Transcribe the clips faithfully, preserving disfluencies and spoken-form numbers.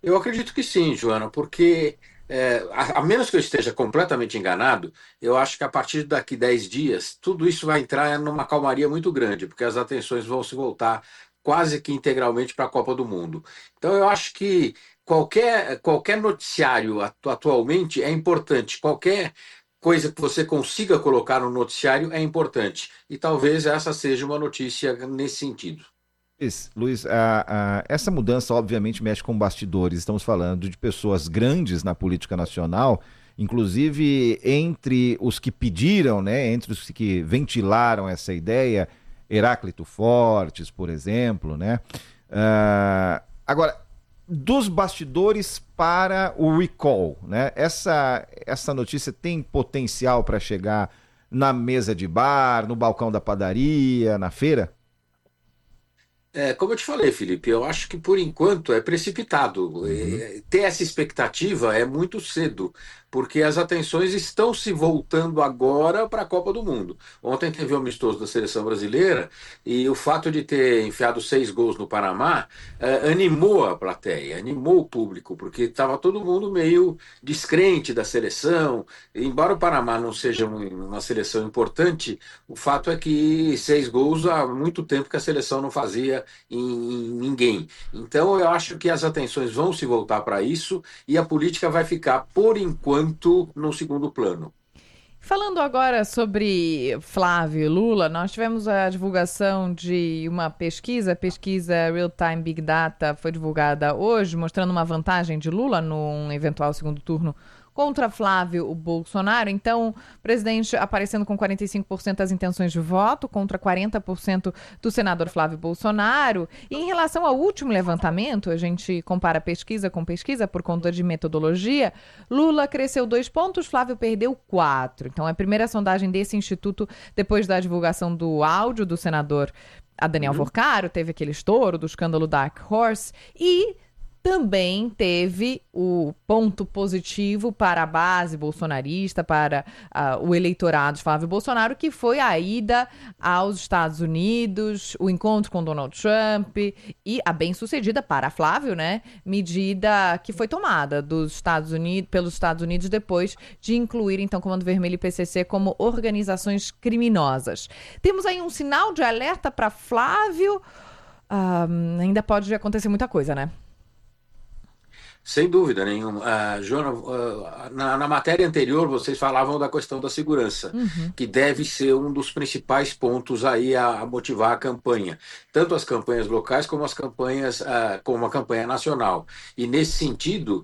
Eu acredito que sim, Joana, porque é, a, a menos que eu esteja completamente enganado, eu acho que a partir daqui dez dias, tudo isso vai entrar numa calmaria muito grande, porque as atenções vão se voltar quase que integralmente para a Copa do Mundo. Então, eu acho que qualquer, qualquer noticiário atu- atualmente é importante, qualquer coisa que você consiga colocar no noticiário é importante. E talvez essa seja uma notícia nesse sentido. Luiz, Luiz, a- a- essa mudança obviamente mexe com bastidores. Estamos falando de pessoas grandes na política nacional, inclusive entre os que pediram, né, entre os que ventilaram essa ideia, Heráclito Fortes, por exemplo, né? Ah, agora, dos bastidores para o recall, né? Essa, essa notícia tem potencial para chegar na mesa de bar, no balcão da padaria, na feira? É, como eu te falei, Felipe, eu acho que por enquanto é precipitado. Uhum. É, ter essa expectativa é muito cedo, porque as atenções estão se voltando agora para a Copa do Mundo. Ontem teve o amistoso da seleção brasileira e o fato de ter enfiado seis gols no Panamá é, animou a plateia, animou o público, porque estava todo mundo meio descrente da seleção. Embora o Panamá não seja um- uma seleção importante, o fato é que seis gols há muito tempo que a seleção não fazia em, em ninguém. Então, eu acho que as atenções vão se voltar para isso e a política vai ficar, por enquanto, no segundo plano. Falando agora sobre Flávio e Lula, nós tivemos a divulgação de uma pesquisa, a pesquisa Real Time Big Data foi divulgada hoje, mostrando uma vantagem de Lula num eventual segundo turno contra Flávio Bolsonaro. Então, o presidente aparecendo com quarenta e cinco por cento das intenções de voto contra quarenta por cento do senador Flávio Bolsonaro. E em relação ao último levantamento, a gente compara pesquisa com pesquisa por conta de metodologia, Lula cresceu dois pontos, Flávio perdeu quatro. Então, é a primeira sondagem desse instituto depois da divulgação do áudio do senador a Daniel Uhum. Vorcaro, teve aquele estouro do escândalo Dark Horse e também teve o ponto positivo para a base bolsonarista, para uh, o eleitorado de Flávio Bolsonaro, que foi a ida aos Estados Unidos, o encontro com Donald Trump e a bem-sucedida para Flávio, né, medida que foi tomada dos Estados Unidos, pelos Estados Unidos depois de incluir, então, Comando Vermelho e P C C como organizações criminosas. Temos aí um sinal de alerta para Flávio. Uh, ainda pode acontecer muita coisa, né? Sem dúvida nenhuma. Ah, Joana, ah, na, na matéria anterior, vocês falavam da questão da segurança, Uhum. que deve ser um dos principais pontos aí a, a motivar a campanha, tanto as campanhas locais como as campanhas, ah, como a campanha nacional. E nesse sentido,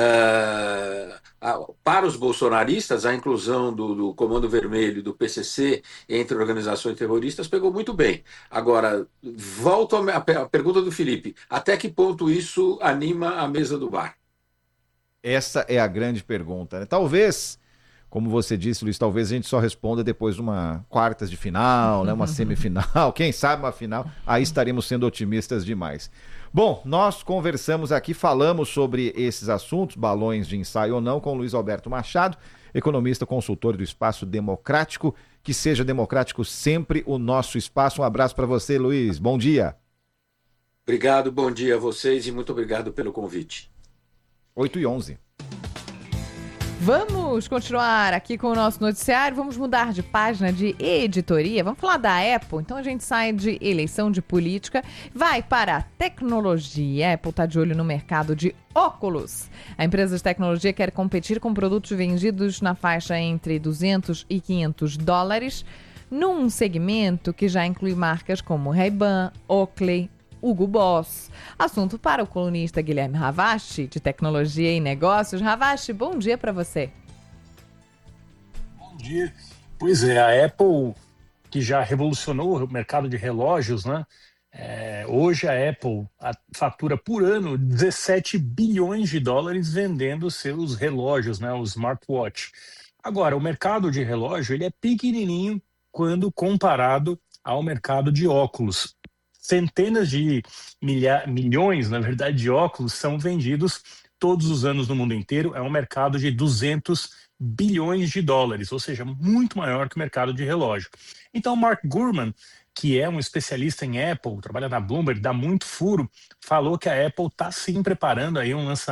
ah, a- para os bolsonaristas, a inclusão do, do Comando Vermelho e do P C C entre organizações terroristas pegou muito bem. Agora, volto à, me- à pe- à pergunta do Felipe: até que ponto isso anima a mesa do bar? Essa é a grande pergunta, né? Talvez, como você disse, Luiz, talvez a gente só responda depois de uma quartas de final, né? Uma semifinal, quem sabe uma final, aí estaremos sendo otimistas demais. Bom, nós conversamos aqui, falamos sobre esses assuntos, balões de ensaio ou não, com Luiz Alberto Machado, economista, consultor do Espaço Democrático. Que seja democrático sempre o nosso espaço. Um abraço para você, Luiz. Bom dia. Obrigado, bom dia a vocês e muito obrigado pelo convite. oito e onze. Vamos continuar aqui com o nosso noticiário. Vamos mudar de página de editoria. Vamos falar da Apple. Então a gente sai de eleição de política, vai para a tecnologia. A Apple está de olho no mercado de óculos. A empresa de tecnologia quer competir com produtos vendidos na faixa entre duzentos e quinhentos dólares, num segmento que já inclui marcas como Ray-Ban, Oakley, Hugo Boss. Assunto para o colunista Guilherme Ravache, de Tecnologia e Negócios. Ravache, bom dia para você. Bom dia. Pois é, a Apple, que já revolucionou o mercado de relógios, né? É, hoje a Apple a- fatura por ano dezessete bilhões de dólares vendendo seus relógios, né? Os smartwatch. Agora, o mercado de relógio ele é pequenininho quando comparado ao mercado de óculos. Centenas de milha- milhões, na verdade, de óculos são vendidos todos os anos no mundo inteiro. É um mercado de duzentos bilhões de dólares, ou seja, muito maior que o mercado de relógio. Então, Mark Gurman, que é um especialista em Apple, trabalha na Bloomberg, dá muito furo, falou que a Apple está sim preparando aí um lançamento